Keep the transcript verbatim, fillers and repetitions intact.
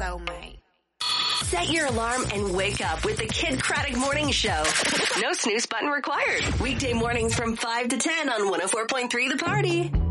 soulmate. Set your alarm and wake up with the Kid Craddock Morning Show. No snooze button required. Weekday mornings from five to ten on one oh four point three The Party.